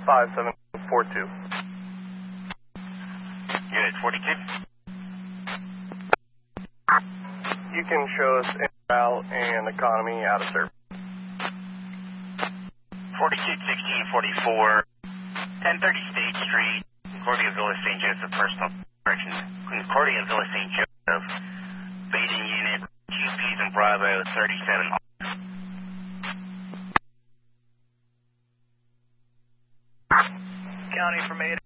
5742. Unit 42. You can show us route and economy out of service. 421644, 1030 State Street, Concordia Villa St. Joseph, personal corrections. Concordia Villa St. Joseph, Beta Unit, QPs and Bravo 37. County from 8.